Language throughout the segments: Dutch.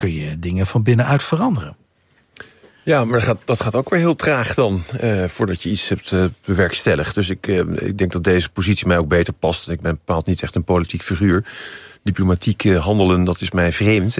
kun je dingen van binnenuit veranderen. Ja, maar dat gaat ook weer heel traag dan, voordat je iets hebt bewerkstelligd. Dus ik denk dat deze positie mij ook beter past. Ik ben bepaald niet echt een politiek figuur. Diplomatiek handelen, dat is mij vreemd.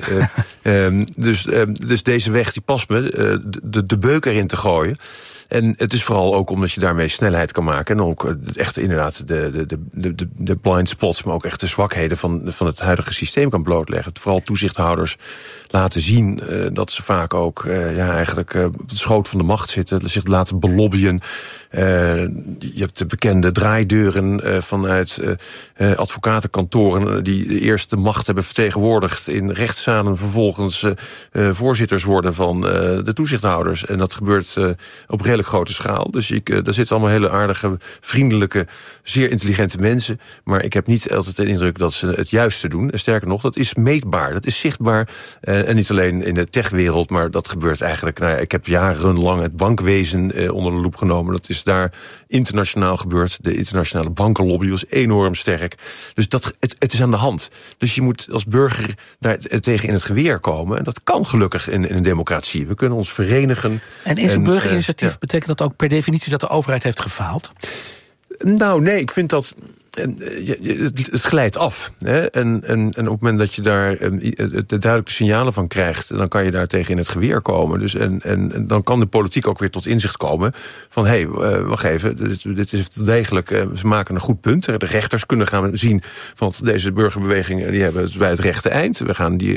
Dus deze weg die past me, de beuk erin te gooien. En het is vooral ook omdat je daarmee snelheid kan maken. En ook echt inderdaad de blind spots, maar ook echt de zwakheden van het huidige systeem kan blootleggen. Vooral toezichthouders laten zien dat ze vaak ook eigenlijk op de schoot van de macht zitten. Zich laten belobbyen. Je hebt de bekende draaideuren vanuit advocatenkantoren die eerst de macht hebben vertegenwoordigd in rechtszalen, vervolgens voorzitters worden van de toezichthouders. En dat gebeurt op redelijk grote schaal. Dus daar zitten allemaal hele aardige, vriendelijke, zeer intelligente mensen. Maar ik heb niet altijd de indruk dat ze het juiste doen. En sterker nog, dat is meetbaar, dat is zichtbaar. En niet alleen in de techwereld, maar dat gebeurt eigenlijk. Ik heb jarenlang het bankwezen onder de loep genomen. Dat is daar internationaal gebeurd. De internationale bankenlobby was enorm sterk. Dus het is aan de hand. Dus je moet als burger daar tegen in het geweer komen. En dat kan gelukkig in een democratie. We kunnen ons verenigen. En is een burgerinitiatief betekent dat ook per definitie dat de overheid heeft gefaald? Nou, nee, ik vind dat het glijdt af. Hè? En op het moment dat je daar de duidelijke signalen van krijgt, dan kan je daar tegen in het geweer komen. Dus en dan kan de politiek ook weer tot inzicht komen van wacht even, dit is degelijk, ze maken een goed punt. De rechters kunnen gaan zien van deze burgerbewegingen, die hebben het bij het rechte eind. We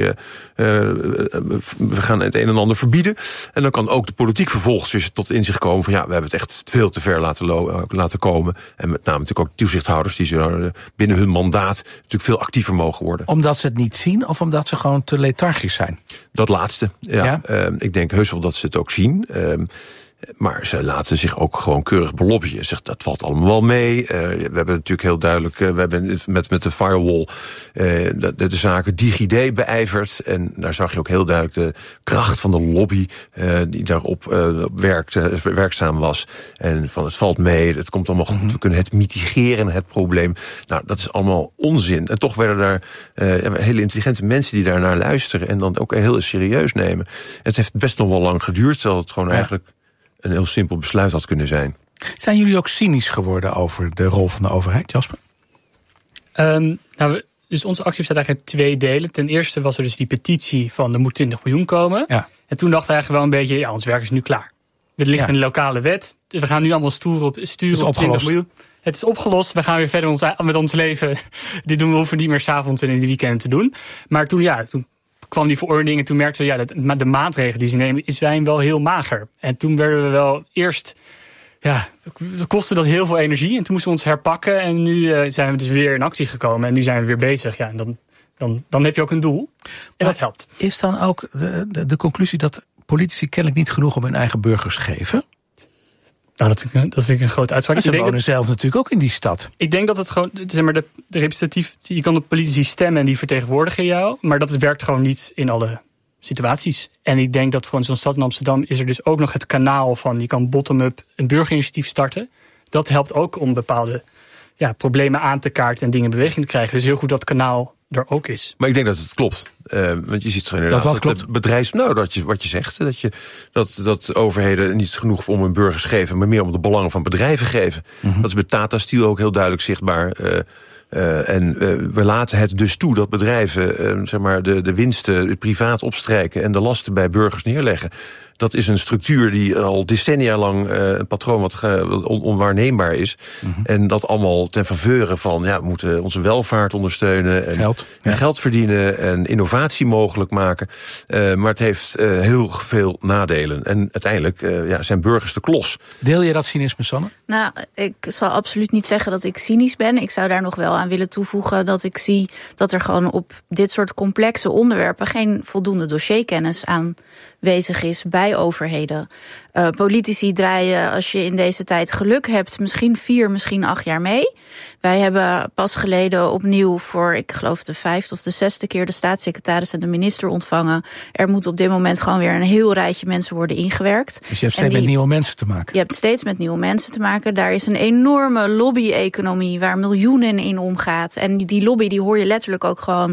gaan het een en ander verbieden. En dan kan ook de politiek vervolgens weer tot inzicht komen van we hebben het echt veel te ver laten komen. En met name natuurlijk ook toezichthouders die binnen hun mandaat natuurlijk veel actiever mogen worden. Omdat ze het niet zien of omdat ze gewoon te lethargisch zijn? Dat laatste, ja. Ik denk heus wel dat ze het ook zien. Maar ze laten zich ook gewoon keurig belobbyen. Dat valt allemaal wel mee. We hebben natuurlijk heel duidelijk, we hebben met de firewall de zaken DigiD beijverd. En daar zag je ook heel duidelijk de kracht van de lobby die daarop werkzaam was. En van het valt mee, het komt allemaal goed. We kunnen het mitigeren, het probleem. Nou, dat is allemaal onzin. En toch werden daar hele intelligente mensen die daarnaar luisteren en dan ook heel serieus nemen. Het heeft best nog wel lang geduurd, terwijl het gewoon eigenlijk een heel simpel besluit had kunnen zijn. Zijn jullie ook cynisch geworden over de rol van de overheid, Jasper? Dus onze actie bestaat eigenlijk uit 2 delen. Ten eerste was er dus die petitie van er moet 20 miljoen komen. Ja. En toen dachten we eigenlijk wel een beetje, ons werk is nu klaar. Dit ligt in de lokale wet. Dus we gaan nu allemaal sturen op 20 miljoen. Het is opgelost. We gaan weer verder met ons leven. Dit doen we hoeven niet meer 's avonds en in de weekenden te doen. Maar toen kwam die verordening en toen merkten we dat de maatregelen die ze nemen zijn wel heel mager. En toen werden we wel eerst, kostte dat heel veel energie en toen moesten we ons herpakken en nu zijn we dus weer in actie gekomen en nu zijn we weer bezig. Ja, en dan heb je ook een doel en dat helpt. Is dan ook de conclusie dat politici kennelijk niet genoeg om hun eigen burgers geven? Nou, dat vind ik een grote uitspraak. Maar ze wonen zelf natuurlijk ook in die stad. Ik denk dat het gewoon, de representatief, je kan de politici stemmen en die vertegenwoordigen jou, maar dat werkt gewoon niet in alle situaties. En ik denk dat voor zo'n stad in Amsterdam is er dus ook nog het kanaal van, je kan bottom-up een burgerinitiatief starten. Dat helpt ook om bepaalde problemen aan te kaarten en dingen in beweging te krijgen. Dus heel goed dat kanaal er ook is. Maar ik denk dat het klopt. Want je ziet inderdaad dat het bedrijf, wat je zegt, dat overheden niet genoeg om hun burgers geven, maar meer om de belangen van bedrijven geven. Dat is bij Tata Steel ook heel duidelijk zichtbaar. En we laten het dus toe dat bedrijven de winsten privaat opstrijken en de lasten bij burgers neerleggen. Dat is een structuur die al decennia lang een patroon wat onwaarneembaar is. En dat allemaal ten faveur van, we moeten onze welvaart ondersteunen. En geld verdienen en innovatie mogelijk maken. Maar het heeft heel veel nadelen. En uiteindelijk zijn burgers de klos. Deel je dat cynisme, Sanne? Nou, ik zal absoluut niet zeggen dat ik cynisch ben. Ik zou daar nog wel aan willen toevoegen dat ik zie dat er gewoon op dit soort complexe onderwerpen geen voldoende dossierkennis aanwezig is bij overheden. Politici draaien, als je in deze tijd geluk hebt, misschien 4, misschien 8 jaar mee. Wij hebben pas geleden opnieuw voor, ik geloof de 5e of de 6e keer de staatssecretaris en de minister ontvangen. Er moet op dit moment gewoon weer een heel rijtje mensen worden ingewerkt. Dus je hebt steeds met nieuwe mensen te maken? Je hebt steeds met nieuwe mensen te maken. Daar is een enorme lobby-economie waar miljoenen in omgaat. En die lobby die hoor je letterlijk ook gewoon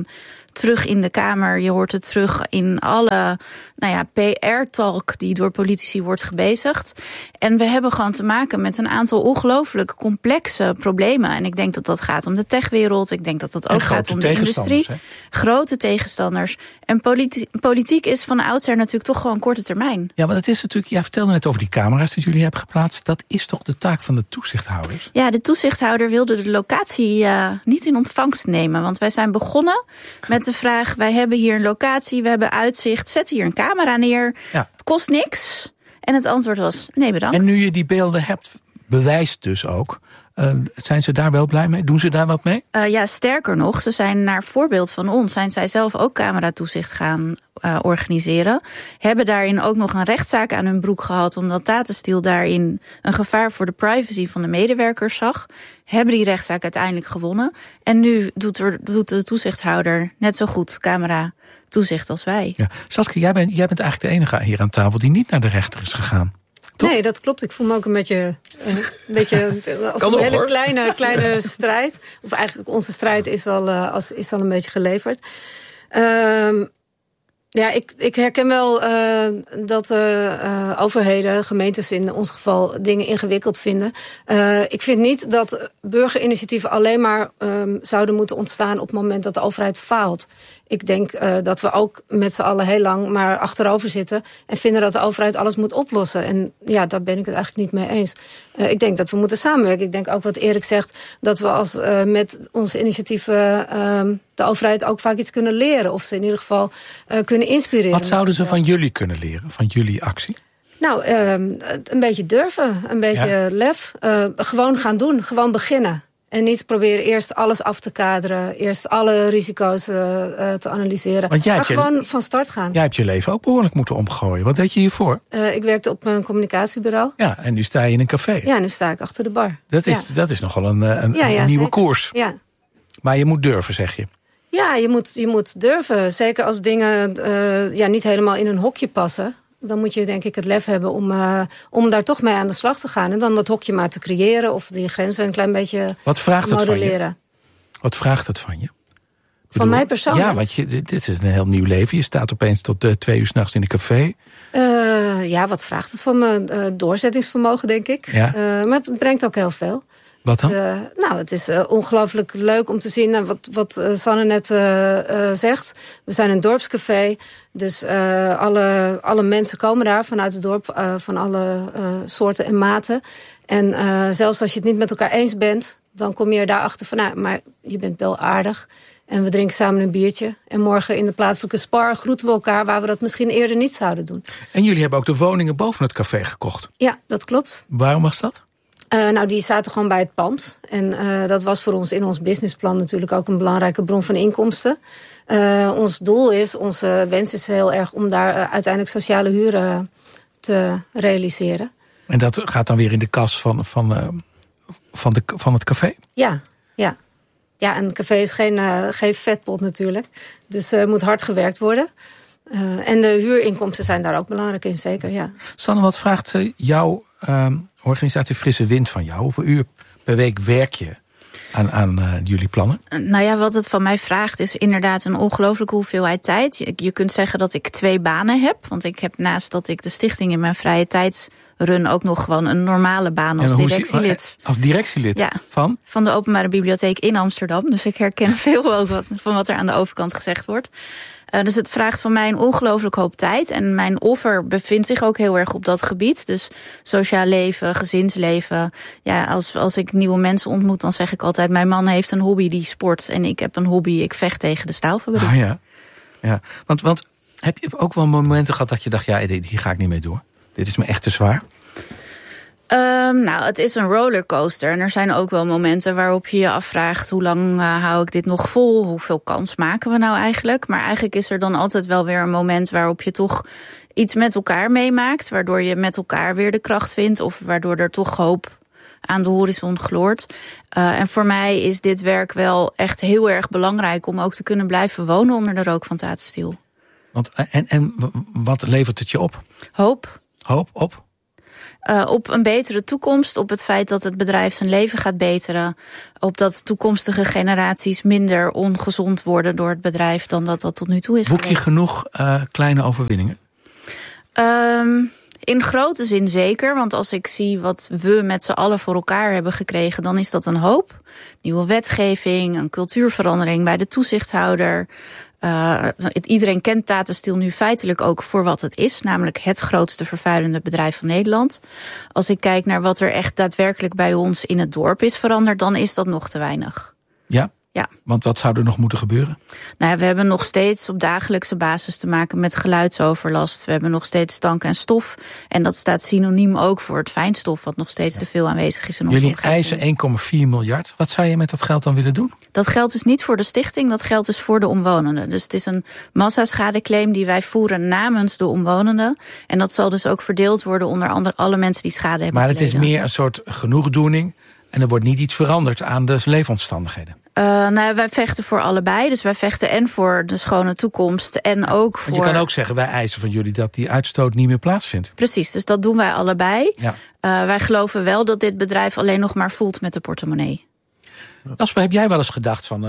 terug in de Kamer. Je hoort het terug in alle PR-talk die door politici wordt gebezigd. En we hebben gewoon te maken met een aantal ongelooflijk complexe problemen. En ik denk dat dat gaat om de techwereld. Ik denk dat dat ook gaat om de industrie. Hè? Grote tegenstanders. En politiek is van oudsher natuurlijk toch gewoon korte termijn. Ja, maar het is natuurlijk, jij vertelde net over die camera's die jullie hebben geplaatst. Dat is toch de taak van de toezichthouders? Ja, de toezichthouder wilde de locatie niet in ontvangst nemen. Want wij zijn begonnen met de vraag, wij hebben hier een locatie, we hebben uitzicht, zet hier een camera neer. Ja. Het kost niks. En het antwoord was, nee bedankt. En nu je die beelden hebt, bewijst dus ook. Zijn ze daar wel blij mee? Doen ze daar wat mee? Ja, sterker nog, ze zijn naar voorbeeld van ons, zijn zij zelf ook cameratoezicht gaan organiseren. Hebben daarin ook nog een rechtszaak aan hun broek gehad, omdat Tata Steel daarin een gevaar voor de privacy van de medewerkers zag. Hebben die rechtszaak uiteindelijk gewonnen. En nu doet de toezichthouder net zo goed cameratoezicht als wij. Ja. Saskia, jij bent eigenlijk de enige hier aan tafel die niet naar de rechter is gegaan. Toch? Nee, dat klopt. Ik voel me ook een beetje als een hele kleine strijd. Of eigenlijk onze strijd is al een beetje geleverd. Ja, ik herken wel dat overheden, gemeentes in ons geval, dingen ingewikkeld vinden. Ik vind niet dat burgerinitiatieven alleen maar zouden moeten ontstaan op het moment dat de overheid faalt. Ik denk dat we ook met z'n allen heel lang maar achterover zitten en vinden dat de overheid alles moet oplossen. En ja, daar ben ik het eigenlijk niet mee eens. Ik denk dat we moeten samenwerken. Ik denk ook wat Erik zegt, dat we als met onze initiatieven de overheid ook vaak iets kunnen leren. Of ze in ieder geval kunnen inspireren. Wat zouden ze van jullie kunnen leren, van jullie actie? Nou, een beetje durven, een beetje lef. Gewoon gaan doen, gewoon beginnen. En niet proberen eerst alles af te kaderen, eerst alle risico's te analyseren. Maar gewoon van start gaan. Jij hebt je leven ook behoorlijk moeten omgooien. Wat deed je hiervoor? Ik werkte op een communicatiebureau. Ja, en nu sta je in een café. Ja, nu sta ik achter de bar. Dat is nogal een nieuwe zeker. koers. Ja. Maar je moet durven, zeg je. Ja, je moet durven. Zeker als dingen niet helemaal in een hokje passen. Dan moet je denk ik het lef hebben om daar toch mee aan de slag te gaan. En dan dat hokje maar te creëren of die grenzen een klein beetje Wat vraagt het van je? Wat vraagt het van je? Van mij persoonlijk? Ja, want dit is een heel nieuw leven. Je staat opeens tot 2 uur 's nachts in een café. Wat vraagt het van me? Doorzettingsvermogen, denk ik. Ja. Maar het brengt ook heel veel. Wat dan? Het is ongelooflijk leuk om te zien wat Sanne net zegt. We zijn een dorpscafé, dus alle mensen komen daar vanuit het dorp, van alle soorten en maten. En zelfs als je het niet met elkaar eens bent, dan kom je er daarachter van, maar je bent wel aardig. En we drinken samen een biertje. En morgen in de plaatselijke Spar groeten we elkaar, waar we dat misschien eerder niet zouden doen. En jullie hebben ook de woningen boven het café gekocht. Ja, dat klopt. Waarom was dat? Die zaten gewoon bij het pand. En dat was voor ons in ons businessplan natuurlijk ook een belangrijke bron van inkomsten. Ons doel is, onze wens is heel erg om daar uiteindelijk sociale huren te realiseren. En dat gaat dan weer in de kas van het café? Ja. Ja, en het café is geen vetpot natuurlijk. Dus er moet hard gewerkt worden. En de huurinkomsten zijn daar ook belangrijk in, zeker, ja. Sanne, wat vraagt jouw organisatie Frisse Wind van jou? Hoeveel uur per week werk je aan jullie plannen? Nou ja, wat het van mij vraagt is inderdaad een ongelooflijke hoeveelheid tijd. Je kunt zeggen dat ik 2 banen heb. Want ik heb naast dat ik de stichting in mijn vrije tijd run ook nog gewoon een normale baan als directielid. Als directielid? Ja, van de Openbare Bibliotheek in Amsterdam. Dus ik herken veel ook van wat er aan de overkant gezegd wordt. Dus het vraagt van mij een ongelooflijk hoop tijd. En mijn offer bevindt zich ook heel erg op dat gebied. Dus sociaal leven, gezinsleven. Ja, als ik nieuwe mensen ontmoet, dan zeg ik altijd, mijn man heeft een hobby die sport. En ik heb een hobby, ik vecht tegen de staalfabriek. Ah, ja. Want heb je ook wel momenten gehad dat je dacht, hier ga ik niet mee door? Dit is me echt te zwaar? Het is een rollercoaster. En er zijn ook wel momenten waarop je je afvraagt, hoe lang hou ik dit nog vol? Hoeveel kans maken we nou eigenlijk? Maar eigenlijk is er dan altijd wel weer een moment waarop je toch iets met elkaar meemaakt. Waardoor je met elkaar weer de kracht vindt. Of waardoor er toch hoop aan de horizon gloort. En voor mij is dit werk wel echt heel erg belangrijk om ook te kunnen blijven wonen onder de rook van Tata Steel. En wat levert het je op? Hoop. Hoop op? Op een betere toekomst, op het feit dat het bedrijf zijn leven gaat beteren, op dat toekomstige generaties minder ongezond worden door het bedrijf dan dat tot nu toe is geweest. Boek je genoeg kleine overwinningen? In grote zin zeker, want als ik zie wat we met z'n allen voor elkaar hebben gekregen, dan is dat een hoop. Nieuwe wetgeving, een cultuurverandering bij de toezichthouder. Iedereen kent Tata Steel nu feitelijk ook voor wat het is, namelijk het grootste vervuilende bedrijf van Nederland. Als ik kijk naar wat er echt daadwerkelijk bij ons in het dorp is veranderd, dan is dat nog te weinig. Ja? Ja. Want wat zou er nog moeten gebeuren? Nou ja, we hebben nog steeds op dagelijkse basis te maken met geluidsoverlast. We hebben nog steeds stank en stof. En dat staat synoniem ook voor het fijnstof, wat nog steeds te veel aanwezig is in onze omgeving. Jullie eisen 1,4 miljard. Wat zou je met dat geld dan willen doen? Dat geld is niet voor de stichting, dat geld is voor de omwonenden. Dus het is een massaschadenclaim die wij voeren namens de omwonenden. En dat zal dus ook verdeeld worden onder alle mensen die schade hebben geleden. Maar het is meer een soort genoegdoening en er wordt niet iets veranderd aan de leefomstandigheden. Wij vechten voor allebei. Dus wij vechten en voor de schone toekomst en ook voor... Want je kan ook zeggen, wij eisen van jullie dat die uitstoot niet meer plaatsvindt. Precies, dus dat doen wij allebei. Ja. Wij geloven wel dat dit bedrijf alleen nog maar voelt met de portemonnee. Jasper, heb jij wel eens gedacht van...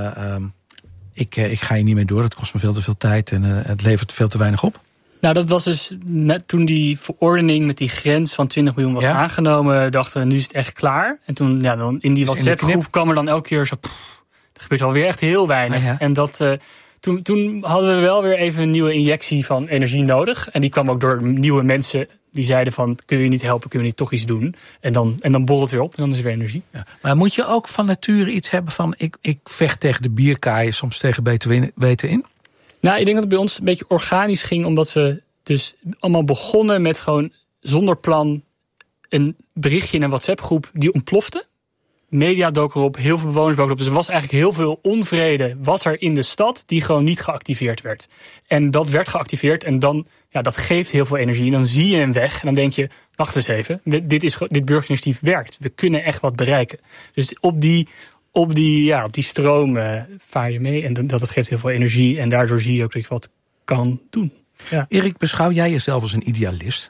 ik ga hier niet mee door, het kost me veel te veel tijd en het levert veel te weinig op? Nou, dat was dus net toen die verordening met die grens van 20 miljoen was aangenomen, dachten we, nu is het echt klaar. En toen, dan in die WhatsApp-groep kwam er dan elke keer zo, er gebeurt alweer echt heel weinig. Ja. En dat, toen hadden we wel weer even een nieuwe injectie van energie nodig. En die kwam ook door nieuwe mensen die zeiden van, kun je niet helpen, kun je niet toch iets doen? En dan borrelt het weer op en dan is er weer energie. Ja. Maar moet je ook van nature iets hebben van, ik vecht tegen de bierkaaien, soms tegen beter weten in? Nou, ik denk dat het bij ons een beetje organisch ging, omdat we dus allemaal begonnen met gewoon zonder plan een berichtje in een WhatsApp-groep die ontplofte. Media dook erop, heel veel bewoners doken erop. Dus er was eigenlijk heel veel onvrede was er in de stad die gewoon niet geactiveerd werd. En dat werd geactiveerd en dan, dat geeft heel veel energie. En dan zie je een weg en dan denk je, wacht eens even, dit burgerinitiatief werkt. We kunnen echt wat bereiken. Dus op die stroom vaar je mee en dat geeft heel veel energie. En daardoor zie je ook dat je wat kan doen. Ja. Erik, beschouw jij jezelf als een idealist?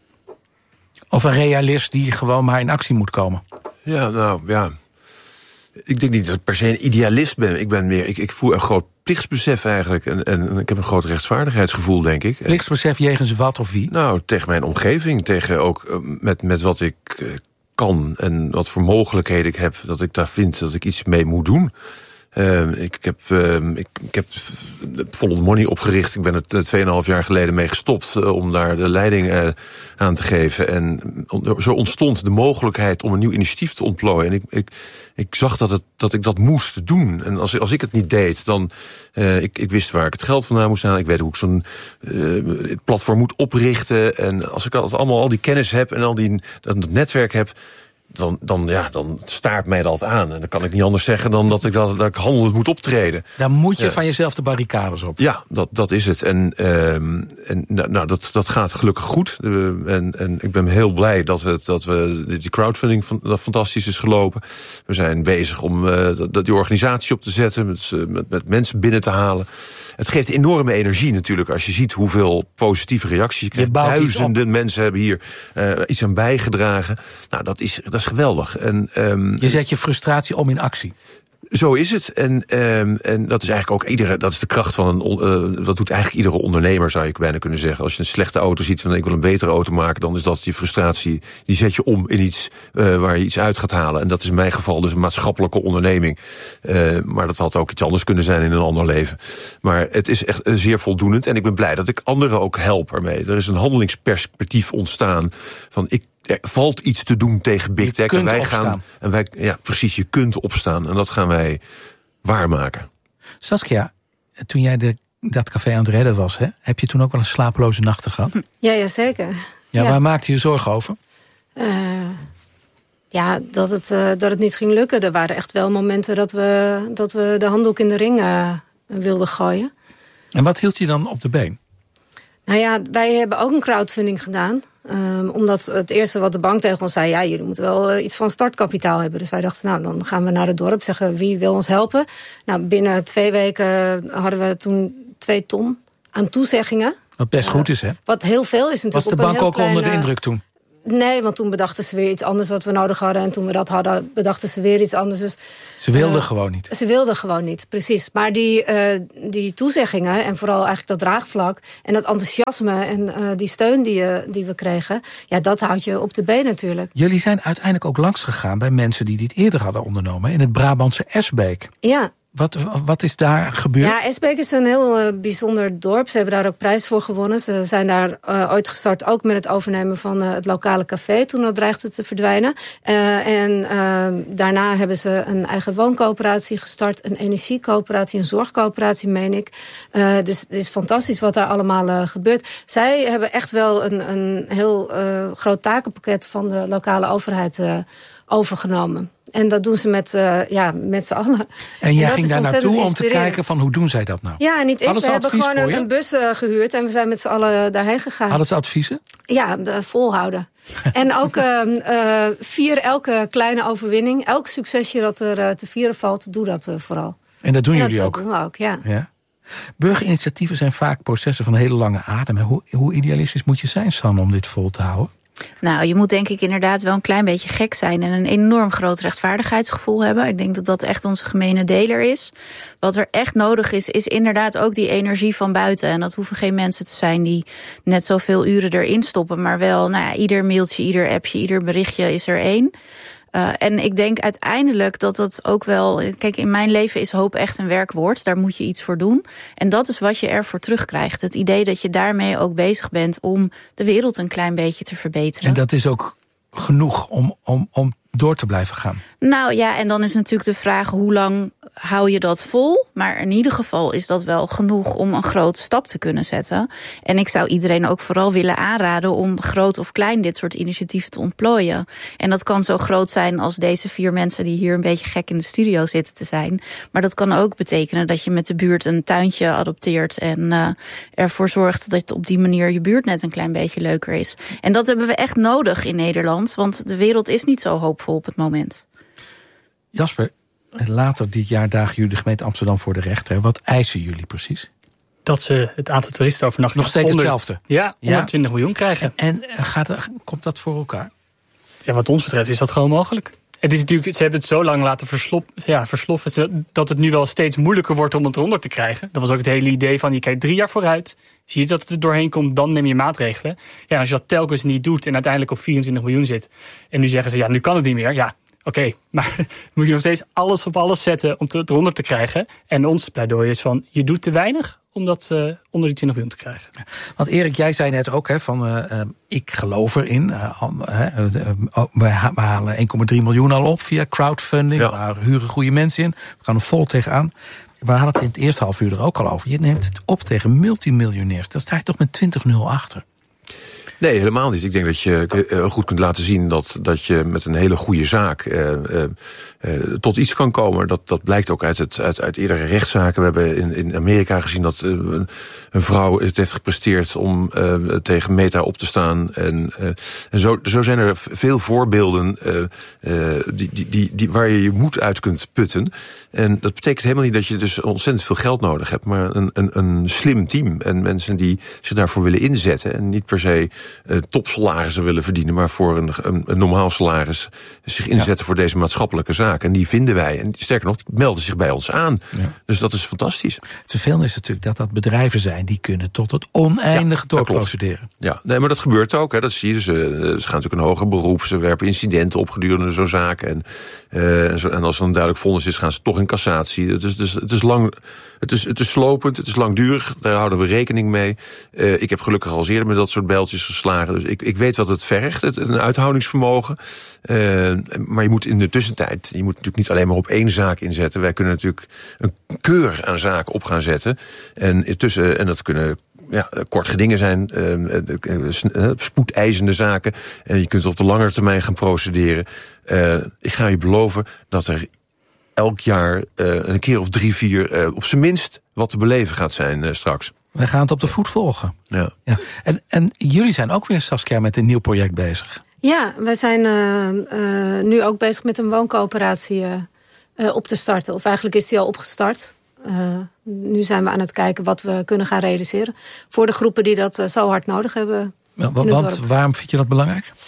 Of een realist die gewoon maar in actie moet komen? Ja, ik denk niet dat ik per se een idealist ben. Ik voel een groot plichtsbesef eigenlijk. En ik heb een groot rechtsvaardigheidsgevoel, denk ik. Plichtsbesef jegens wat of wie? Nou, tegen mijn omgeving. Tegen ook met wat ik kan en wat voor mogelijkheden ik heb, dat ik daar vind dat ik iets mee moet doen. Ik heb Follow the Money opgericht. Ik ben er 2,5 jaar geleden mee gestopt om daar de leiding aan te geven. En zo ontstond de mogelijkheid om een nieuw initiatief te ontplooien. En ik zag dat ik dat moest doen. En als ik het niet deed, dan... Ik wist waar ik het geld vandaan moest halen. Ik weet hoe ik zo'n platform moet oprichten. En als ik al die kennis heb en dat netwerk heb, dan staart mij dat aan. En dan kan ik niet anders zeggen dan dat ik handelend moet optreden. Dan moet je van jezelf de barricades op. Ja, dat is het. En dat gaat gelukkig goed. En ik ben heel blij dat we die crowdfunding dat fantastisch is gelopen. We zijn bezig om die organisatie op te zetten, met mensen binnen te halen. Het geeft enorme energie natuurlijk als je ziet hoeveel positieve reacties je krijgt. Duizenden mensen hebben hier iets aan bijgedragen. Nou, dat is geweldig. En, je zet je frustratie om in actie. Zo is het. En dat is eigenlijk ook dat is de kracht van dat doet eigenlijk iedere ondernemer, zou je bijna kunnen zeggen. Als je een slechte auto ziet van ik wil een betere auto maken, dan is dat die frustratie, die zet je om in iets waar je iets uit gaat halen. En dat is in mijn geval dus een maatschappelijke onderneming. Maar dat had ook iets anders kunnen zijn in een ander leven. Maar het is echt zeer voldoenend. En ik ben blij dat ik anderen ook help ermee. Er is een handelingsperspectief ontstaan van er valt iets te doen tegen Big Tech. En wij gaan. Precies, je kunt opstaan. En dat gaan wij waarmaken. Saskia, toen jij dat café aan het redden was, heb je toen ook wel een slapeloze nachten gehad? Ja, zeker. Ja, waar maakte je zorgen over? Dat het niet ging lukken. Er waren echt wel momenten dat we de handdoek in de ring wilden gooien. En wat hield je dan op de been? Nou ja, wij hebben ook een crowdfunding gedaan. Omdat het eerste wat de bank tegen ons zei, jullie moeten wel iets van startkapitaal hebben. Dus wij dachten, dan gaan we naar het dorp, zeggen wie wil ons helpen. Nou, binnen 2 weken hadden we toen 2 ton aan toezeggingen. Wat best goed is, hè? Wat heel veel is natuurlijk. Was de bank ook onder de indruk toen? Nee, want toen bedachten ze weer iets anders wat we nodig hadden. En toen we dat hadden, bedachten ze weer iets anders. Dus, ze wilden gewoon niet. Ze wilden gewoon niet, precies. Maar die toezeggingen en vooral eigenlijk dat draagvlak en dat enthousiasme en die steun die we kregen, ja, dat houdt je op de been natuurlijk. Jullie zijn uiteindelijk ook langs gegaan bij mensen die dit eerder hadden ondernomen in het Brabantse Esbeek. Ja. Wat is daar gebeurd? Ja, Esbeek is een heel bijzonder dorp. Ze hebben daar ook prijs voor gewonnen. Ze zijn daar ooit gestart ook met het overnemen van het lokale café, toen dat dreigde te verdwijnen. Daarna hebben ze een eigen wooncoöperatie gestart, een energiecoöperatie, een zorgcoöperatie, meen ik. Dus het is fantastisch wat daar allemaal gebeurt. Zij hebben echt wel een heel groot takenpakket van de lokale overheid overgenomen. En dat doen ze met z'n allen. En jij ging daar naartoe om te kijken van hoe doen zij dat nou? Ja, niet ik. We hebben gewoon een bus gehuurd en we zijn met z'n allen daarheen gegaan. Hadden ze adviezen? Ja, volhouden. En ook vier elke kleine overwinning. Elk succesje dat er te vieren valt, doe dat vooral. En dat doen jullie ook? Dat doen we ook, ja. Burgerinitiatieven zijn vaak processen van hele lange adem. Hoe idealistisch moet je zijn, Sanne, om dit vol te houden? Nou, je moet denk ik inderdaad wel een klein beetje gek zijn en een enorm groot rechtvaardigheidsgevoel hebben. Ik denk dat dat echt onze gemene deler is. Wat er echt nodig is inderdaad ook die energie van buiten. En dat hoeven geen mensen te zijn die net zoveel uren erin stoppen, maar wel, ieder mailtje, ieder appje, ieder berichtje is er één. En ik denk uiteindelijk dat dat ook wel... Kijk, in mijn leven is hoop echt een werkwoord. Daar moet je iets voor doen. En dat is wat je ervoor terugkrijgt. Het idee dat je daarmee ook bezig bent om de wereld een klein beetje te verbeteren. En dat is ook genoeg om door te blijven gaan. Nou ja, en dan is natuurlijk de vraag hoe lang hou je dat vol? Maar in ieder geval is dat wel genoeg om een grote stap te kunnen zetten. En ik zou iedereen ook vooral willen aanraden om groot of klein dit soort initiatieven te ontplooien. En dat kan zo groot zijn als deze 4 mensen die hier een beetje gek in de studio zitten te zijn. Maar dat kan ook betekenen dat je met de buurt een tuintje adopteert en ervoor zorgt dat op die manier je buurt net een klein beetje leuker is. En dat hebben we echt nodig in Nederland, want de wereld is niet zo hoopvol op het moment. Jasper, later dit jaar dagen jullie de gemeente Amsterdam voor de rechter. Wat eisen jullie precies? Dat ze het aantal toeristenovernachtingen nog steeds hetzelfde? Ja, 120 miljoen krijgen. En komt dat voor elkaar? Ja, wat ons betreft is dat gewoon mogelijk. Het is natuurlijk, ze hebben het zo lang laten versloffen dat het nu wel steeds moeilijker wordt om het eronder te krijgen. Dat was ook het hele idee van, je kijkt 3 jaar vooruit, zie je dat het er doorheen komt, dan neem je maatregelen. Ja, als je dat telkens niet doet en uiteindelijk op 24 miljoen zit, en nu zeggen ze, nu kan het niet meer, ja. Oké, maar moet je nog steeds alles op alles zetten om het eronder te krijgen. En ons pleidooi is van, je doet te weinig om dat onder die 20 miljoen te krijgen. Want Erik, jij zei net ook, ik geloof erin. We halen 1,3 miljoen al op via crowdfunding. Ja. We huren goede mensen in. We gaan er vol tegenaan. We hadden het in het eerste half uur er ook al over. Je neemt het op tegen multimiljonairs. Daar sta je toch met 20-0 achter. Nee, helemaal niet. Ik denk dat je goed kunt laten zien dat je met een hele goede zaak tot iets kan komen. Dat blijkt ook uit eerdere rechtszaken. We hebben in Amerika gezien dat een vrouw het heeft gepresteerd om tegen Meta op te staan. En zo zijn er veel voorbeelden waar je je moed uit kunt putten. En dat betekent helemaal niet dat je dus ontzettend veel geld nodig hebt, maar een slim team en mensen die zich daarvoor willen inzetten en niet per se topsalarissen willen verdienen, maar voor een normaal salaris zich inzetten voor deze maatschappelijke zaken. En die vinden wij. En sterker nog, die melden zich bij ons aan. Ja. Dus dat is fantastisch. Het vervelende is natuurlijk dat bedrijven zijn die kunnen tot het oneindige doorprocederen. Ja, nee, maar dat gebeurt ook. Hè. Dat zie je. Ze gaan natuurlijk een hoger beroep. Ze werpen incidenten op gedurende zo'n zaak. En als er een duidelijk vonnis is, gaan ze toch in cassatie. Het is lang. Het is slopend, het is langdurig, daar houden we rekening mee. Ik heb gelukkig al eerder met dat soort bijltjes geslagen. Dus ik weet wat het vergt, een uithoudingsvermogen. Maar je moet in de tussentijd, je moet natuurlijk niet alleen maar op één zaak inzetten. Wij kunnen natuurlijk een keur aan zaken op gaan zetten. En dat kunnen kort gedingen zijn, spoedeisende zaken. En je kunt op de langere termijn gaan procederen. Ik ga je beloven dat er elk jaar een keer of 3, 4 op zijn minst wat te beleven gaat zijn straks. We gaan het op de voet volgen. Ja. En jullie zijn ook weer, Saskia, met een nieuw project bezig. Ja, wij zijn nu ook bezig met een wooncoöperatie op te starten. Of eigenlijk is die al opgestart. Nu zijn we aan het kijken wat we kunnen gaan realiseren. Voor de groepen die dat zo hard nodig hebben. Want waarom vind je dat belangrijk?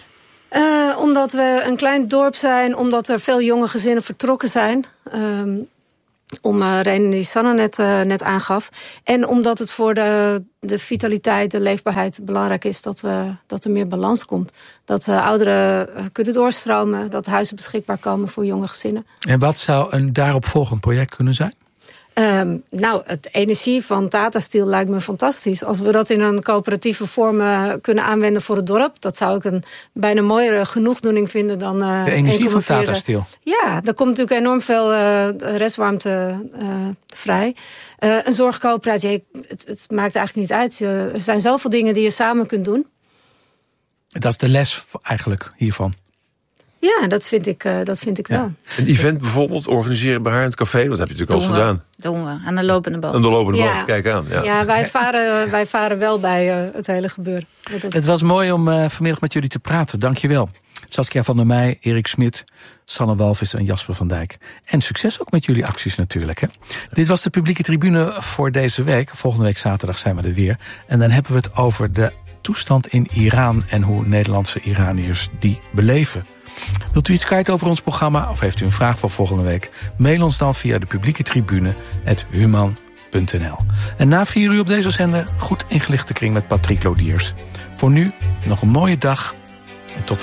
Omdat we een klein dorp zijn, omdat er veel jonge gezinnen vertrokken zijn. Om redenen die Sanne net aangaf. En omdat het voor de vitaliteit, de leefbaarheid belangrijk is dat er meer balans komt. Dat ouderen kunnen doorstromen, dat huizen beschikbaar komen voor jonge gezinnen. En wat zou een daaropvolgend project kunnen zijn? Het energie van Tata Steel lijkt me fantastisch. Als we dat in een coöperatieve vorm kunnen aanwenden voor het dorp. Dat zou ik een bijna mooiere genoegdoening vinden dan... de energie van Tata Steel? Ja, er komt natuurlijk enorm veel restwarmte vrij. Een zorgcoöperatie, het maakt eigenlijk niet uit. Er zijn zoveel dingen die je samen kunt doen. Dat is de les eigenlijk hiervan. Ja, dat vind ik wel. Een event bijvoorbeeld organiseren bij haar in het café, dat heb je natuurlijk al eens gedaan. Doen we, aan de lopende band. Aan de lopende band, kijk aan. Ja, wij varen wel bij het hele gebeuren. Het was mooi om vanmiddag met jullie te praten, dankjewel. Saskia van der Meij, Erik Smit, Sanne Walvis en Jasper van Dijk. En succes ook met jullie acties natuurlijk. Hè? Dit was de publieke tribune voor deze week. Volgende week zaterdag zijn we er weer. En dan hebben we het over de toestand in Iran en hoe Nederlandse Iraniërs die beleven. Wilt u iets kwijt over ons programma of heeft u een vraag voor volgende week? Mail ons dan via de publieke tribune@human.nl. En na 4 uur op deze zender goed ingelichte kring met Patrick Lodiers. Voor nu nog een mooie dag en tot